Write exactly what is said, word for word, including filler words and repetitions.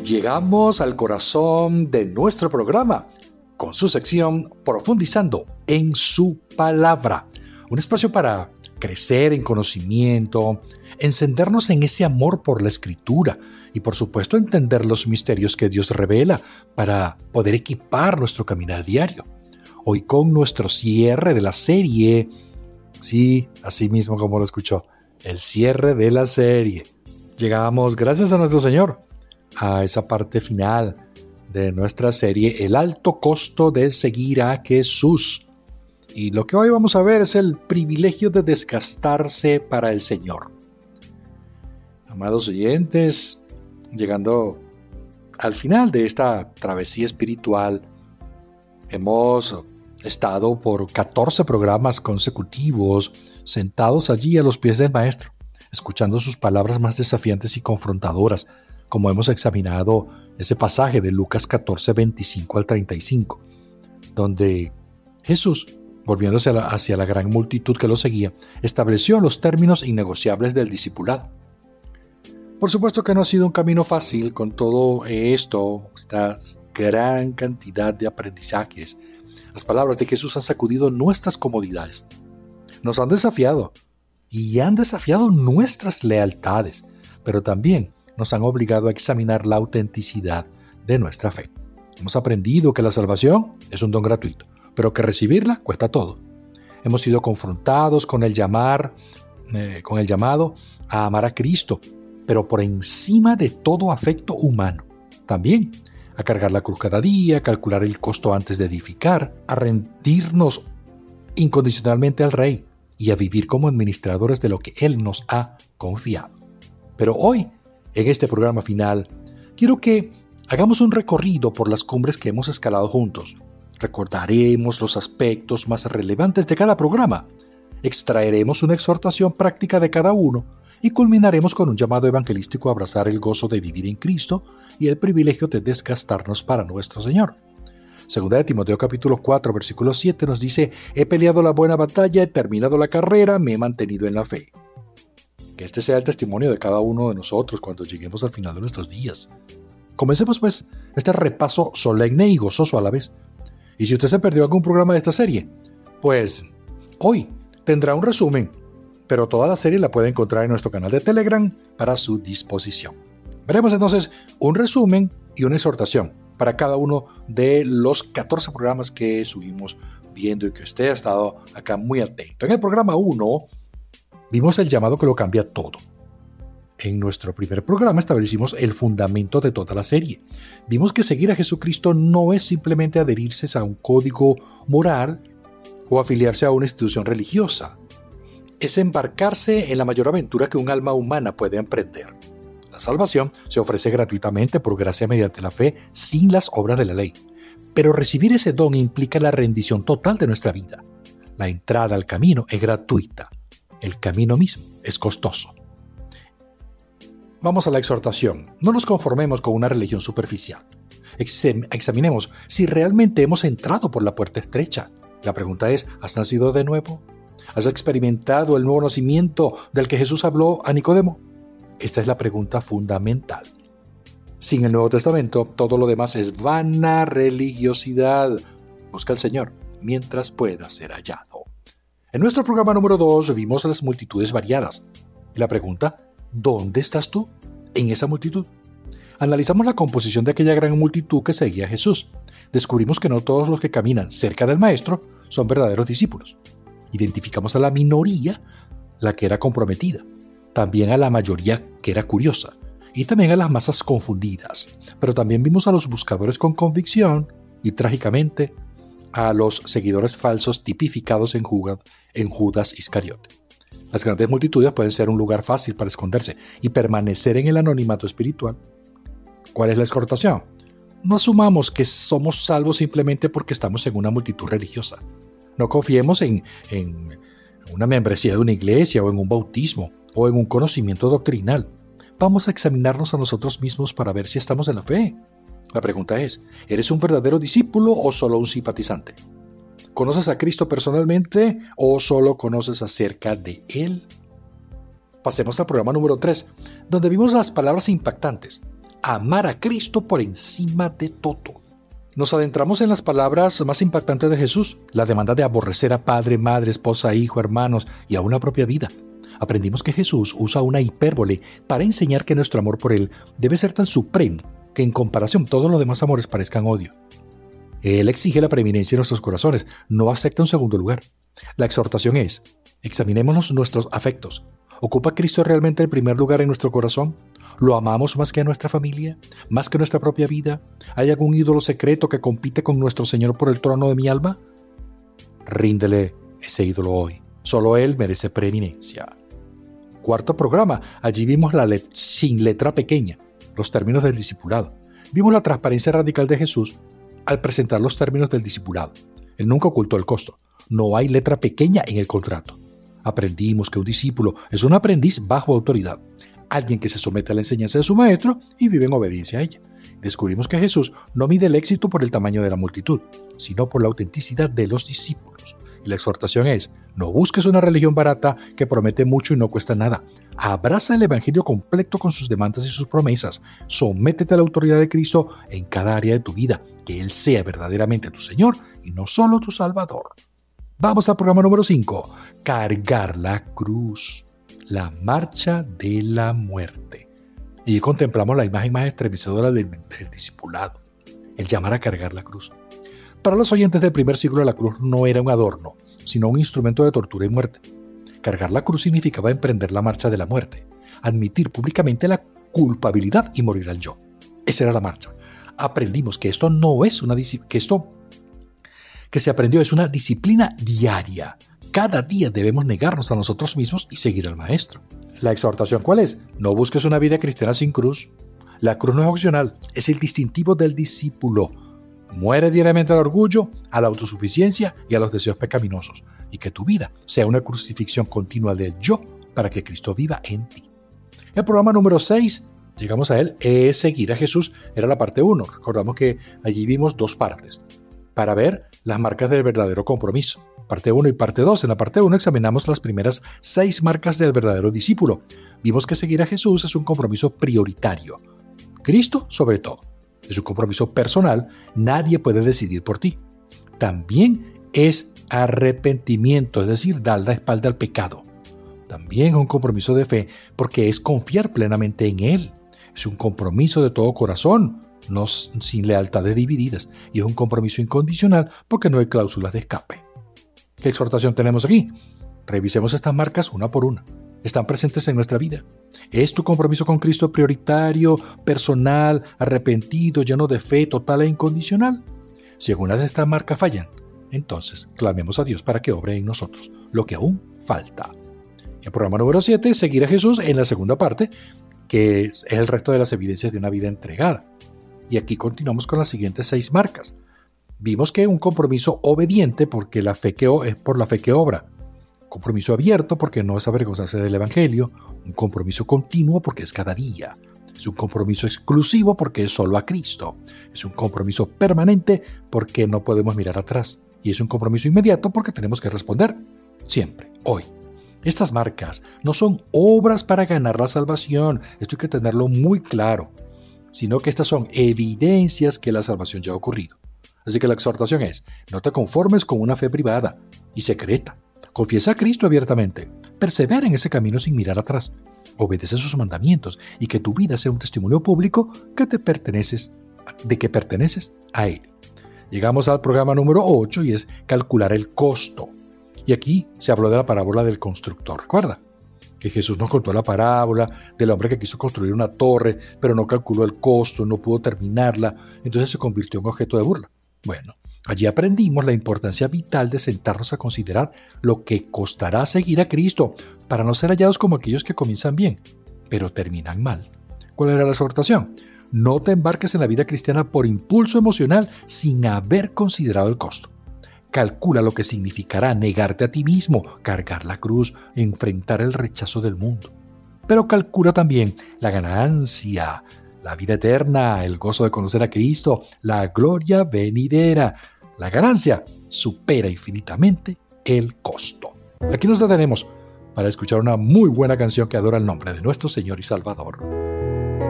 llegamos al corazón de nuestro programa con su sección Profundizando en su palabra. Un espacio para crecer en conocimiento, encendernos en ese amor por la Escritura y por supuesto entender los misterios que Dios revela para poder equipar nuestro caminar diario. Hoy con nuestro cierre de la serie, sí, así mismo como lo escuchó, el cierre de la serie. Llegamos, gracias a nuestro Señor, a esa parte final de nuestra serie, el alto costo de seguir a Jesús. Y lo que hoy vamos a ver es el privilegio de desgastarse para el Señor. Amados oyentes, llegando al final de esta travesía espiritual, hemos estado por catorce programas consecutivos sentados allí a los pies del Maestro, escuchando sus palabras más desafiantes y confrontadoras, como hemos examinado ese pasaje de Lucas catorce, veinticinco al treinta y cinco, donde Jesús, volviéndose hacia la, hacia la gran multitud que lo seguía, estableció los términos innegociables del discipulado. Por supuesto que no ha sido un camino fácil con todo esto, esta gran cantidad de aprendizajes. Las palabras de Jesús han sacudido nuestras comodidades, nos han desafiado y han desafiado nuestras lealtades, pero también nos han obligado a examinar la autenticidad de nuestra fe. Hemos aprendido que la salvación es un don gratuito, pero que recibirla cuesta todo. Hemos sido confrontados con el llamar, eh, con el llamado a amar a Cristo, pero por encima de todo afecto humano. También a cargar la cruz cada día, a calcular el costo antes de edificar, a rendirnos incondicionalmente al Rey y a vivir como administradores de lo que Él nos ha confiado. Pero hoy, en este programa final, quiero que hagamos un recorrido por las cumbres que hemos escalado juntos. Recordaremos los aspectos más relevantes de cada programa, extraeremos una exhortación práctica de cada uno y culminaremos con un llamado evangelístico a abrazar el gozo de vivir en Cristo y el privilegio de desgastarnos para nuestro Señor. Segunda de Timoteo capítulo cuatro, versículo siete nos dice: he peleado la buena batalla, he terminado la carrera, me he mantenido en la fe. Que este sea el testimonio de cada uno de nosotros cuando lleguemos al final de nuestros días. Comencemos pues este repaso solemne y gozoso a la vez. Y si usted se perdió algún programa de esta serie, pues hoy tendrá un resumen, pero toda la serie la puede encontrar en nuestro canal de Telegram para su disposición. Veremos entonces un resumen y una exhortación para cada uno de los catorce programas que subimos viendo y que usted ha estado acá muy atento. En el programa uno vimos el llamado que lo cambia todo. En nuestro primer programa establecimos el fundamento de toda la serie. Vimos que seguir a Jesucristo no es simplemente adherirse a un código moral o afiliarse a una institución religiosa. Es embarcarse en la mayor aventura que un alma humana puede emprender. La salvación se ofrece gratuitamente por gracia mediante la fe, sin las obras de la ley. Pero recibir ese don implica la rendición total de nuestra vida. La entrada al camino es gratuita. El camino mismo es costoso. Vamos a la exhortación. No nos conformemos con una religión superficial. Examinemos si realmente hemos entrado por la puerta estrecha. La pregunta es, ¿has nacido de nuevo? ¿Has experimentado el nuevo nacimiento del que Jesús habló a Nicodemo? Esta es la pregunta fundamental. Sin el Nuevo Testamento, todo lo demás es vana religiosidad. Busca al Señor mientras pueda ser hallado. En nuestro programa número dos vimos las multitudes variadas. Y la pregunta, ¿dónde estás tú en esa multitud? Analizamos la composición de aquella gran multitud que seguía a Jesús. Descubrimos que no todos los que caminan cerca del Maestro son verdaderos discípulos. Identificamos a la minoría, la que era comprometida, también a la mayoría que era curiosa, y también a las masas confundidas. Pero también vimos a los buscadores con convicción y, trágicamente, a los seguidores falsos tipificados en Judas, en Judas Iscariote. Las grandes multitudes pueden ser un lugar fácil para esconderse y permanecer en el anonimato espiritual. ¿Cuál es la exhortación? No asumamos que somos salvos simplemente porque estamos en una multitud religiosa. No confiemos en, en una membresía de una iglesia o en un bautismo o en un conocimiento doctrinal. Vamos a examinarnos a nosotros mismos para ver si estamos en la fe. La pregunta es, ¿eres un verdadero discípulo o solo un simpatizante? ¿Conoces a Cristo personalmente o solo conoces acerca de Él? Pasemos al programa número tres, donde vimos las palabras impactantes. amar a Cristo por encima de todo. Nos adentramos en las palabras más impactantes de Jesús, la demanda de aborrecer a padre, madre, esposa, hijo, hermanos y aún la propia vida. Aprendimos que Jesús usa una hipérbole para enseñar que nuestro amor por Él debe ser tan supremo que en comparación todos los demás amores parezcan odio. Él exige la preeminencia en nuestros corazones, no acepta un segundo lugar. La exhortación es, examinémonos nuestros afectos. ¿Ocupa Cristo realmente el primer lugar en nuestro corazón? ¿Lo amamos más que a nuestra familia? ¿Más que nuestra propia vida? ¿Hay algún ídolo secreto que compite con nuestro Señor por el trono de mi alma? Ríndele ese ídolo hoy. Solo Él merece preeminencia. Cuarto programa. Allí vimos la let- sin letra pequeña, los términos del discipulado. Vimos la transparencia radical de Jesús al presentar los términos del discipulado. Él nunca ocultó el costo. No hay letra pequeña en el contrato. Aprendimos que un discípulo es un aprendiz bajo autoridad, alguien que se somete a la enseñanza de su maestro y vive en obediencia a ella. Descubrimos que Jesús no mide el éxito por el tamaño de la multitud, sino por la autenticidad de los discípulos. Y la exhortación es, no busques una religión barata que promete mucho y no cuesta nada. Abraza el evangelio completo con sus demandas y sus promesas. Sométete a la autoridad de Cristo en cada área de tu vida, que Él sea verdaderamente tu Señor y no solo tu Salvador. Vamos al programa número cinco. Cargar la cruz. La marcha de la muerte. Y contemplamos la imagen más estremecedora del, del discipulado. El llamar a cargar la cruz. Para los oyentes del primer siglo, la cruz no era un adorno, sino un instrumento de tortura y muerte. Cargar la cruz significaba emprender la marcha de la muerte, admitir públicamente la culpabilidad y morir al yo. Esa era la marcha. Aprendimos que esto no es una disciplina, que esto que se aprendió es una disciplina diaria. Cada día debemos negarnos a nosotros mismos y seguir al Maestro. La exhortación, ¿cuál es? No busques una vida cristiana sin cruz. La cruz no es opcional, es el distintivo del discípulo. Muere diariamente al orgullo, a la autosuficiencia y a los deseos pecaminosos, y que tu vida sea una crucifixión continua del yo para que Cristo viva en ti. El programa número seis, llegamos a él, es seguir a Jesús, era la parte uno. Recordamos que allí vimos dos partes, para ver las marcas del verdadero compromiso. Parte uno y parte dos. En la parte uno examinamos las primeras seis marcas del verdadero discípulo. Vimos que seguir a Jesús es un compromiso prioritario. Cristo sobre todo. Es un compromiso personal, nadie puede decidir por ti. También es arrepentimiento, es decir, dar la espalda al pecado. También es un compromiso de fe porque es confiar plenamente en Él. Es un compromiso de todo corazón, no sin lealtades divididas. Y es un compromiso incondicional porque no hay cláusulas de escape. ¿Qué exhortación tenemos aquí? Revisemos estas marcas una por una. Están presentes en nuestra vida. ¿Es tu compromiso con Cristo prioritario, personal, arrepentido, lleno de fe, total e incondicional? Si alguna de estas marcas fallan, entonces clamemos a Dios para que obre en nosotros lo que aún falta. El programa número siete es seguir a Jesús en la segunda parte, que es el resto de las evidencias de una vida entregada. Y aquí continuamos con las siguientes seis marcas. Vimos que un compromiso obediente porque la fe que o, es por la fe que obra. Un compromiso abierto porque no es avergonzarse del Evangelio. Un compromiso continuo porque es cada día. Es un compromiso exclusivo porque es solo a Cristo. Es un compromiso permanente porque no podemos mirar atrás. Y es un compromiso inmediato porque tenemos que responder siempre, hoy. Estas marcas no son obras para ganar la salvación. Esto hay que tenerlo muy claro. Sino que estas son evidencias que la salvación ya ha ocurrido. Así que la exhortación es, no te conformes con una fe privada y secreta. Confiesa a Cristo abiertamente. Persevera en ese camino sin mirar atrás. Obedece sus mandamientos y que tu vida sea un testimonio público que te perteneces, de que perteneces a Él. Llegamos al programa número ocho y es calcular el costo. Y aquí se habló de la parábola del constructor. ¿Recuerda? Que Jesús nos contó la parábola del hombre que quiso construir una torre, pero no calculó el costo, no pudo terminarla, entonces se convirtió en objeto de burla. Bueno, allí aprendimos la importancia vital de sentarnos a considerar lo que costará seguir a Cristo para no ser hallados como aquellos que comienzan bien, pero terminan mal. ¿Cuál era la exhortación? No te embarques en la vida cristiana por impulso emocional sin haber considerado el costo. Calcula lo que significará negarte a ti mismo, cargar la cruz, enfrentar el rechazo del mundo. Pero calcula también la ganancia, la vida eterna, el gozo de conocer a Cristo, la gloria venidera. La ganancia supera infinitamente el costo. Aquí nos detenemos para escuchar una muy buena canción que adora el nombre de nuestro Señor y Salvador.